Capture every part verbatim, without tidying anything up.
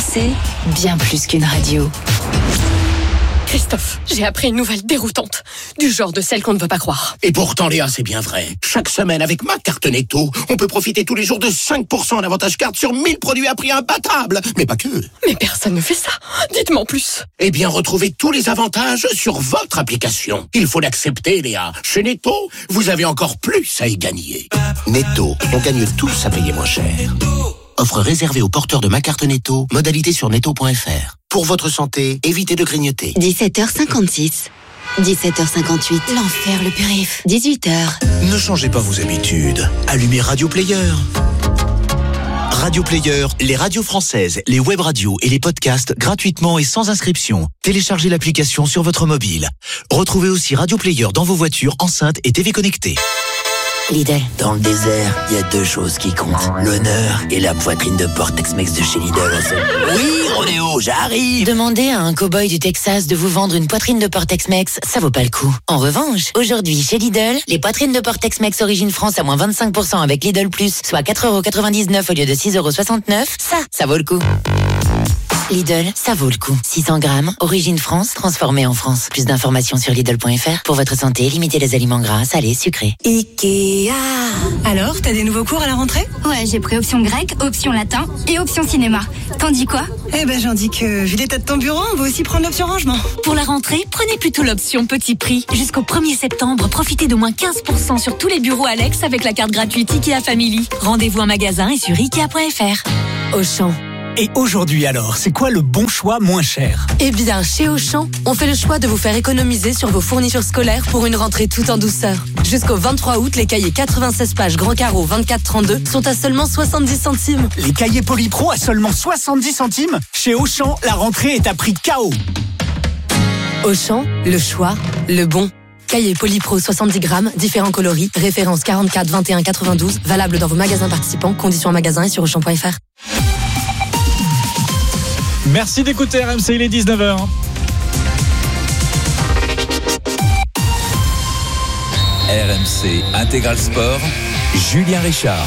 C, bien plus qu'une radio. Christophe, j'ai appris une nouvelle déroutante, du genre de celle qu'on ne veut pas croire. Et pourtant, Léa, c'est bien vrai. Chaque semaine, avec ma carte Netto, on peut profiter tous les jours de cinq pour cent en avantage carte sur mille produits à prix imbattable. Mais pas que. Mais personne ne fait ça. Dites-moi en plus. Eh bien, retrouvez tous les avantages sur votre application. Il faut l'accepter, Léa. Chez Netto, vous avez encore plus à y gagner. Netto, on gagne tous à payer moins cher. Offre réservée aux porteurs de ma carte Netto. Modalité sur netto point f r. Pour votre santé, évitez de grignoter. dix-sept heures cinquante-six. dix-sept heures cinquante-huit. L'enfer, le périph. dix-huit heures. Ne changez pas vos habitudes. Allumez Radio Player. Radio Player, les radios françaises, les web radios et les podcasts gratuitement et sans inscription. Téléchargez l'application sur votre mobile. Retrouvez aussi Radio Player dans vos voitures, enceintes et T V connectées. Lidl. Dans le désert, il y a deux choses qui comptent. L'honneur et la poitrine de porc Tex-Mex de chez Lidl. Oui, Rodéo, j'arrive. Demander à un cow-boy du Texas de vous vendre une poitrine de porc Tex-Mex, ça vaut pas le coup. En revanche, aujourd'hui, chez Lidl, les poitrines de porc Tex-Mex Origine France à moins vingt-cinq pour cent avec Lidl Plus, soit quatre euros quatre-vingt-dix-neuf au lieu de six euros soixante-neuf, ça, ça vaut le coup. Lidl, ça vaut le coup. six cents grammes, origine France, transformée en France. Plus d'informations sur Lidl point f r. Pour votre santé, limitez les aliments gras, salés, sucrés. Ikea. Alors, t'as des nouveaux cours à la rentrée ? Ouais, j'ai pris option grec, option latin et option cinéma. T'en dis quoi ? Eh ben, j'en dis que, vu l'état de ton bureau, on va aussi prendre l'option rangement. Pour la rentrée, prenez plutôt l'option petit prix. Jusqu'au premier septembre, profitez d'au moins quinze pour cent sur tous les bureaux Alex avec la carte gratuite Ikea Family. Rendez-vous en magasin et sur ikea point f r. Auchan. Et aujourd'hui alors, c'est quoi le bon choix moins cher ? Eh bien, chez Auchan, on fait le choix de vous faire économiser sur vos fournitures scolaires pour une rentrée tout en douceur. Jusqu'au vingt-trois août, les cahiers quatre-vingt-seize pages grand carreau vingt-quatre trente-deux sont à seulement soixante-dix centimes. Les cahiers Polypro à seulement soixante-dix centimes ? Chez Auchan, la rentrée est à prix K O. Auchan, le choix, le bon. Cahier Polypro soixante-dix grammes, différents coloris, référence quarante-quatre vingt et un quatre-vingt-douze, valable dans vos magasins participants, conditions en magasin et sur auchan point f r. Merci d'écouter R M C, il est dix-neuf heures. R M C Intégral Sport, Julien Richard.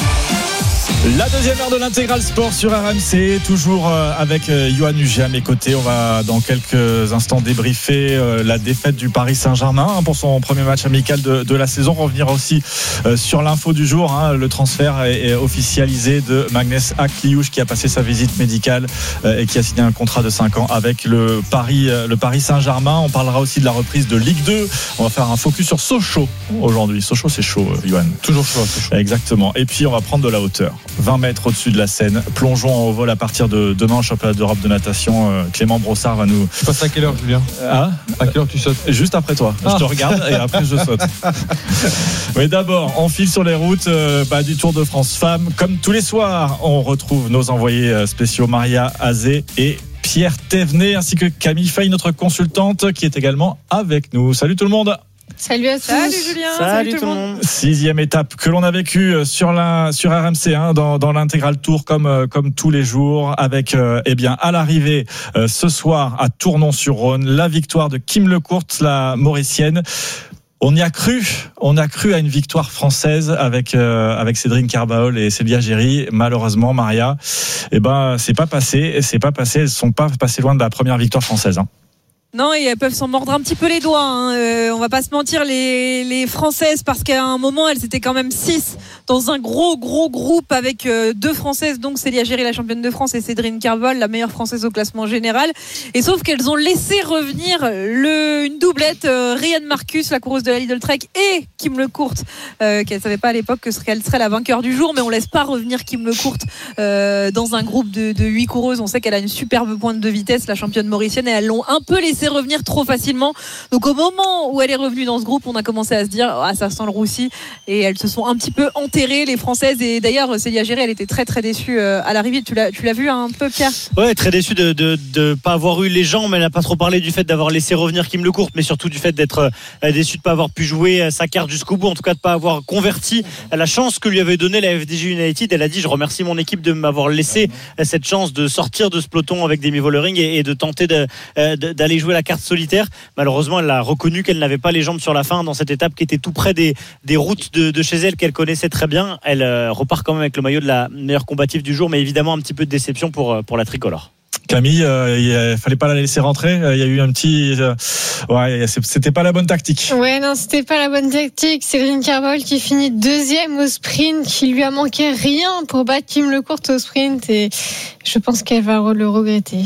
La deuxième heure de l'Intégral Sport sur R M C, toujours avec Yoann Ugier à mes côtés. On va dans quelques instants débriefer la défaite du Paris Saint-Germain pour son premier match amical de, de la saison. Revenir aussi sur l'info du jour, hein. Le transfert est, est officialisé de Magnès Akliouche qui a passé sa visite médicale et qui a signé un contrat de cinq ans avec le Paris, le Paris Saint-Germain. On parlera aussi de la reprise de Ligue deux. On va faire un focus sur Sochaux aujourd'hui. Sochaux, c'est chaud, Yoann. Toujours chaud, c'est chaud. Exactement. Et puis on va prendre de la hauteur. vingt mètres au-dessus de la Seine. Plongeons en haut vol à partir de demain au championnat d'Europe de natation. Euh, Clément Brossard va nous. Tu passes à quelle heure, Julien ? Ah, à quelle heure tu sautes ? Juste après toi. Ah. Je te regarde et après je saute. Mais d'abord, on file sur les routes euh, bah, du Tour de France Femmes. Comme tous les soirs, on retrouve nos envoyés spéciaux Maria Azé et Pierre Thévenet, ainsi que Camille Fay, notre consultante, qui est également avec nous. Salut tout le monde. Salut à tous. Salut Julien. Salut, Salut tout le monde. monde. Sixième étape que l'on a vécue sur la sur R M C hein, dans dans l'intégral tour comme comme tous les jours avec euh, eh bien à l'arrivée euh, ce soir à Tournon-sur-Rhône la victoire de Kim Lecourt, la Mauricienne. On y a cru, on a cru à une victoire française avec euh, avec Cédrine Carbaol et Célia Géry. Malheureusement, Maria, eh ben c'est pas passé, c'est pas passé. Elles sont pas passées loin de la première victoire française. Hein. Non, et elles peuvent s'en mordre un petit peu les doigts. Hein. Euh, on va pas se mentir, les, les Françaises, parce qu'à un moment, elles étaient quand même six dans un gros, gros groupe avec euh, deux Françaises, donc Célia Géry, la championne de France, et Cédrine Carbaol, la meilleure Française au classement général. Et sauf qu'elles ont laissé revenir le, une doublette, euh, Ryan Marcus, la coureuse de la Lidl Trek, et Kim Lecourt, euh, qu'elle savait pas à l'époque que qu'elle serait la vainqueur du jour, mais on laisse pas revenir Kim Lecourt euh, dans un groupe de, de huit coureuses. On sait qu'elle a une superbe pointe de vitesse, la championne mauricienne, et elles l'ont un peu laissé revenir trop facilement. Donc au moment où elle est revenue dans ce groupe, on a commencé à se dire ah ça sent le roussi, et elles se sont un petit peu enterrées les Françaises. Et d'ailleurs Célia Géry, elle était très très déçue à l'arrivée. Tu l'as tu l'as vu un peu, Pierre ? Ouais, très déçue de de de pas avoir eu les jambes. Elle n'a pas trop parlé du fait d'avoir laissé revenir Kim Lecourt, mais surtout du fait d'être déçue de pas avoir pu jouer sa carte jusqu'au bout, en tout cas de pas avoir converti la chance que lui avait donnée la F D J United. Elle a dit je remercie mon équipe de m'avoir laissé cette chance de sortir de ce peloton avec Demi Vollering et, et de tenter de, de, d'aller jouer la carte solitaire. Malheureusement, elle a reconnu qu'elle n'avait pas les jambes sur la fin dans cette étape qui était tout près des, des routes de, de chez elle qu'elle connaissait très bien. Elle euh, repart quand même avec le maillot de la meilleure combative du jour, mais évidemment un petit peu de déception pour, pour la tricolore. Camille, euh, il ne fallait pas la laisser rentrer. Il y a eu un petit, euh, ouais, c'était pas la bonne tactique. Ouais, non, c'était pas la bonne tactique. C'est Cédric Herbol qui finit deuxième au sprint, qui lui a manqué rien pour battre Kim Lecourt au sprint, et je pense qu'elle va le regretter.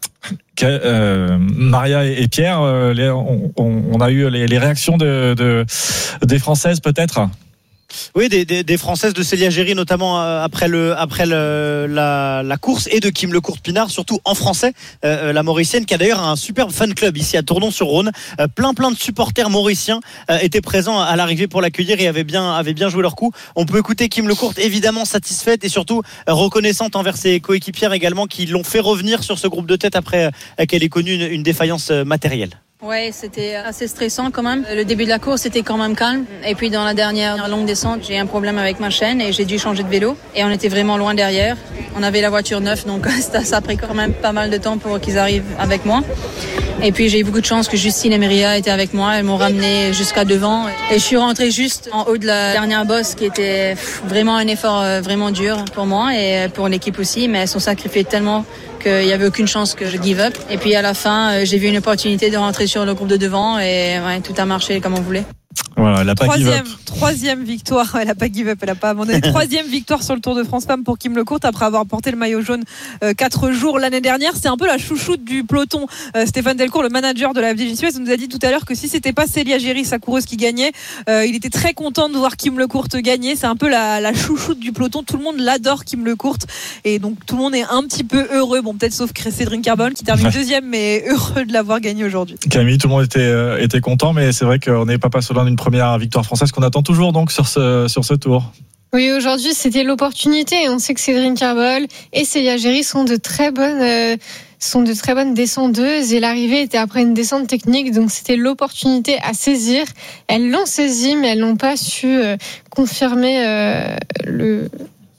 Euh, Maria et Pierre, euh, les, on, on a eu les, les réactions de, de, des Françaises peut-être. Oui, des, des, des Françaises de Célia Géry, notamment après, le, après le, la, la course, et de Kim Lecourt-Pinard, surtout en français, euh, la Mauricienne, qui a d'ailleurs un superbe fan club ici à Tournon-sur-Rhône. Euh, plein plein de supporters mauriciens euh, étaient présents à l'arrivée pour l'accueillir et avaient bien, avaient bien joué leur coup. On peut écouter Kim Lecourt, évidemment satisfaite et surtout euh, reconnaissante envers ses coéquipières également, qui l'ont fait revenir sur ce groupe de tête après euh, qu'elle ait connu une, une défaillance euh, matérielle. Ouais, c'était assez stressant quand même. Le début de la course était quand même calme. Et puis dans la dernière longue descente, j'ai un problème avec ma chaîne et j'ai dû changer de vélo. Et on était vraiment loin derrière. On avait la voiture neuve, donc ça a pris quand même pas mal de temps pour qu'ils arrivent avec moi. Et puis j'ai eu beaucoup de chance que Justine et Myria étaient avec moi. Elles m'ont ramené jusqu'à devant. Et je suis rentrée juste en haut de la dernière bosse, qui était vraiment un effort vraiment dur pour moi et pour l'équipe aussi. Mais elles sont sacrifiées tellement qu'il n'y avait aucune chance que je give up. Et puis à la fin, j'ai vu une opportunité de rentrer sur le groupe de devant et ouais, tout a marché comme on voulait. Voilà, elle a pas give up. Troisième victoire, elle a pas give up, elle a pas abandonné. Troisième victoire sur le Tour de France Femmes pour Kim Lecourt après avoir porté le maillot jaune euh, quatre jours l'année dernière. C'est un peu la chouchoute du peloton. Euh, Stéphane Delcourt, le manager de la F D J Suez, nous a dit tout à l'heure que si c'était pas Célia Géry, sa coureuse, qui gagnait, euh, il était très content de voir Kim Lecourt gagner. C'est un peu la, la chouchoute du peloton. Tout le monde l'adore, Kim Lecourt, et donc tout le monde est un petit peu heureux. Bon, peut-être sauf Cédric Herbol qui termine ouais. deuxième, mais heureux de l'avoir gagné aujourd'hui. Camille, tout le monde était euh, était content, mais c'est vrai qu'on n'est pas passé loin d'une première victoire française qu'on attend toujours donc sur ce, sur ce tour. Oui, aujourd'hui c'était l'opportunité. On sait que Cédric Herbol et Célia Géry sont de très bonnes euh, sont de très bonnes descendeuses, et l'arrivée était après une descente technique, donc c'était l'opportunité à saisir. Elles l'ont saisi, mais elles n'ont pas su euh, confirmer euh, le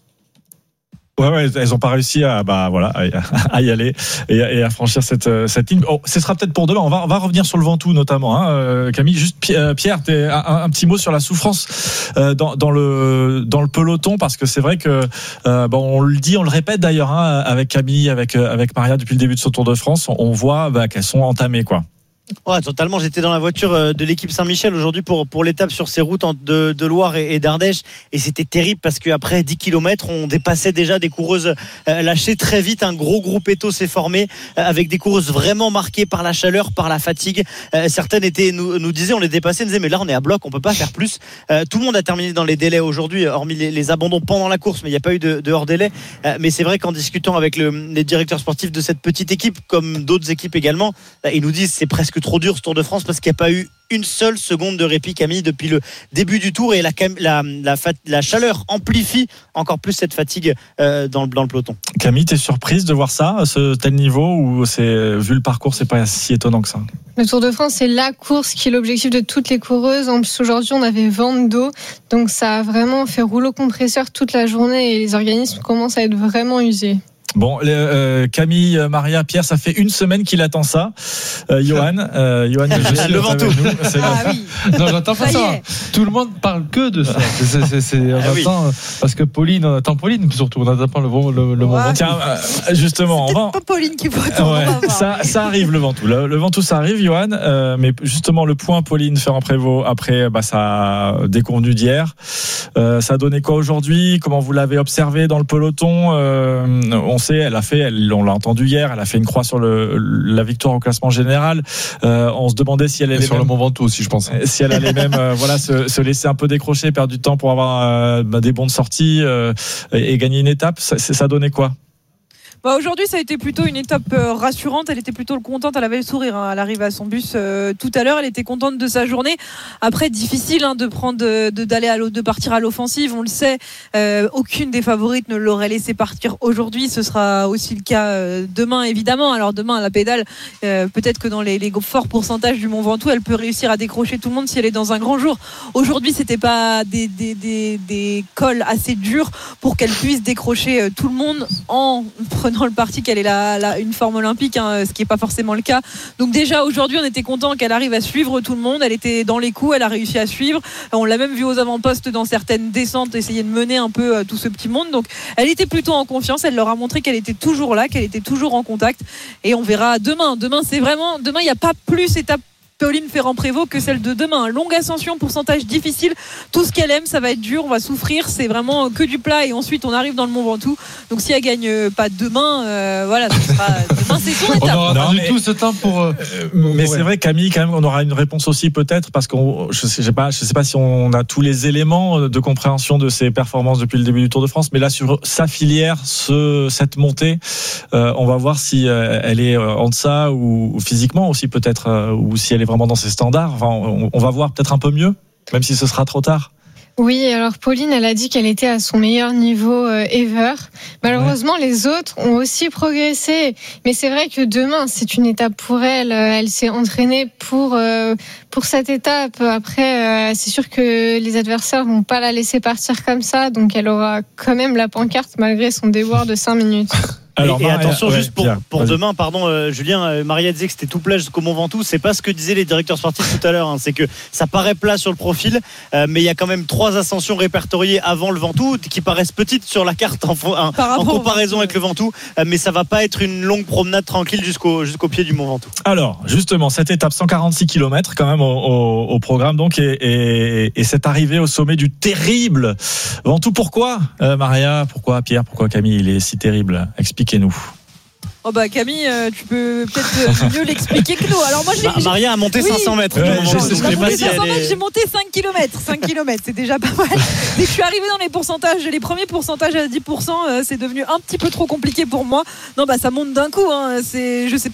Ouais, ouais, elles n'ont pas réussi à, bah, voilà, à y aller et à, et à franchir cette, cette ligne. Oh, ce sera peut-être pour demain. On va, on va revenir sur le Ventoux notamment, hein, Camille. Juste, Pierre, un, un petit mot sur la souffrance dans, dans le, dans le peloton, parce que c'est vrai que, euh, bon, on le dit, on le répète d'ailleurs, hein, avec Camille, avec, avec Maria depuis le début de ce Tour de France, on voit bah, qu'elles sont entamées, quoi. Ouais, totalement. J'étais dans la voiture de l'équipe Saint-Michel aujourd'hui pour, pour l'étape sur ces routes de, de Loire et, et d'Ardèche, et c'était terrible parce qu'après dix kilomètres, on dépassait déjà des coureuses lâchées très vite. Un gros groupe étau s'est formé avec des coureuses vraiment marquées par la chaleur, par la fatigue. Certaines étaient, nous, nous disaient, on les dépassait, nous disaient, mais là on est à bloc, on peut pas faire plus. Tout le monde a terminé dans les délais aujourd'hui, hormis les, les abandons pendant la course, mais il n'y a pas eu de, de hors-délai. Mais c'est vrai qu'en discutant avec le, les directeurs sportifs de cette petite équipe, comme d'autres équipes également, ils nous disent c'est presque trop dur ce Tour de France parce qu'il n'y a pas eu une seule seconde de répit, Camille, depuis le début du Tour, et la, la, la, la chaleur amplifie encore plus cette fatigue euh, dans, le, dans le peloton. Camille, t'es surprise de voir ça à ce tel niveau, ou c'est, vu le parcours, c'est pas si étonnant que ça? Le Tour de France, c'est la course qui est l'objectif de toutes les coureuses. En plus, aujourd'hui, on avait vent d'eau, donc ça a vraiment fait rouleau compresseur toute la journée et les organismes commencent à être vraiment usés. Bon, euh, Camille, Maria, Pierre, ça fait une semaine qu'il attend ça. Euh, Johan, euh, Johan, je suis le Ventoux. Ah oui. Non, j'entends pas ça. ça. Tout le monde parle que de ça. C'est, c'est, c'est, on ah attend, oui. Parce que Pauline, on attend Pauline surtout. On attend pas le le, le ouais, moment. Tiens, euh, justement, c'est on va. Pas Pauline qui faut attendre. Ouais, ça, ça arrive le Ventoux. Le, le Ventoux, ça arrive, Johan. Euh, mais justement, le point Pauline Ferrand-Prévot après, bah, ça a déconvenu d'hier. Euh, ça a donné quoi aujourd'hui? Comment vous l'avez observé dans le peloton? euh, On sait, elle a fait, elle, on l'a entendu hier, elle a fait une croix sur le, la victoire au classement général. Euh, on se demandait si elle allait sur même, le Mont Ventoux aussi, je pense. Si elle allait même, euh, voilà, se, se laisser un peu décrocher, perdre du temps pour avoir euh, bah, des bons de sortie euh, et, et gagner une étape. Ça, ça donnait quoi? Bah aujourd'hui, ça a été plutôt une étape euh, rassurante. Elle était plutôt contente. Elle avait le sourire hein, à l'arrivée à son bus euh, tout à l'heure. Elle était contente de sa journée. Après, difficile hein, de prendre, de, d'aller à de partir à l'offensive. On le sait. Euh, aucune des favorites ne l'aurait laissé partir aujourd'hui. Ce sera aussi le cas euh, demain, évidemment. Alors demain, à la pédale, euh, peut-être que dans les, les forts pourcentages du Mont Ventoux, elle peut réussir à décrocher tout le monde si elle est dans un grand jour. Aujourd'hui, c'était pas des, des, des, des cols assez durs pour qu'elle puisse décrocher euh, tout le monde en prenant prenant le parti qu'elle est la, la, une forme olympique, hein, ce qui n'est pas forcément le cas. Donc déjà aujourd'hui on était content qu'elle arrive à suivre tout le monde. Elle était dans les coups, elle a réussi à suivre. On l'a même vu aux avant-postes dans certaines descentes essayer de mener un peu euh, tout ce petit monde. Donc elle était plutôt en confiance. Elle leur a montré qu'elle était toujours là, qu'elle était toujours en contact. Et on verra demain. Demain c'est vraiment demain il n'y a pas plus étape Pauline Ferrand-Prévot que celle de demain. Longue ascension, pourcentage difficile, tout ce qu'elle aime, ça va être dur, on va souffrir, c'est vraiment que du plat et ensuite on arrive dans le Mont Ventoux. Donc si elle gagne pas demain, euh, voilà, ce sera, demain c'est son étape. On aura Non, du mais- tout ce temps pour. euh, Mais pour- c'est vrai, Camille, quand même, on aura une réponse aussi peut-être parce qu'on, je sais, je sais pas, je sais pas si on a tous les éléments de compréhension de ses performances depuis le début du Tour de France, mais là sur sa filière, ce, cette montée, euh, on va voir si euh, elle est euh, en deçà ou, ou physiquement aussi peut-être, euh, ou si elle est vraiment dans ses standards. Enfin, on, on va voir peut-être un peu mieux, même si ce sera trop tard. Oui, alors Pauline, elle a dit qu'elle était à son meilleur niveau euh, ever. Malheureusement, ouais. les autres ont aussi progressé. Mais c'est vrai que demain, c'est une étape pour elle. Elle s'est entraînée pour euh, pour cette étape. Après, euh, c'est sûr que les adversaires vont pas la laisser partir comme ça. Donc, elle aura quand même la pancarte malgré son déboire de cinq minutes. Alors, et, et attention, ouais, juste pour, Pierre, pour vas-y. demain, pardon, euh, Julien, euh, Maria disait que c'était tout plat jusqu'au Mont Ventoux. C'est pas ce que disaient les directeurs sportifs tout à l'heure. Hein. C'est que ça paraît plat sur le profil, euh, mais il y a quand même trois ascensions répertoriées avant le Ventoux qui paraissent petites sur la carte en, en, en comparaison avec le Ventoux. Euh, mais ça va pas être une longue promenade tranquille jusqu'au, jusqu'au pied du Mont Ventoux. Alors, justement, cette étape cent quarante-six kilomètres quand même au, au, au programme, donc, et, et, et cette arrivée au sommet du terrible Ventoux. Pourquoi, euh, Maria? Pourquoi, Pierre? Pourquoi, Camille, il est si terrible? Expliquez-nous. Oh bah Camille, euh, tu peux peut-être mieux l'expliquer que nous. Alors moi j'ai, bah, Maria a monté oui, cinq cents mètres. Ouais, du moment je sais, où- je l'ai pas J'ai dit, cinq cents elle est- mètres, j'ai monté cinq kilomètres. cinq kilomètres, c'est déjà pas mal. Dès que je suis arrivée dans les pourcentages, les premiers pourcentages à dix pour cent, euh, c'est devenu un petit peu trop compliqué pour moi. Non, bah ça monte d'un coup. Hein. C'est, je sais,